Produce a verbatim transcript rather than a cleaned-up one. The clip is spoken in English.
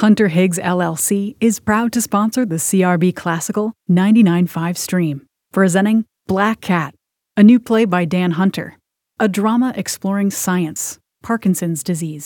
Hunter Higgs L L C is proud to sponsor the C R B Classical ninety-nine point five stream, presenting Black Cat, a new play by Dan Hunter, a drama exploring science, Parkinson's disease,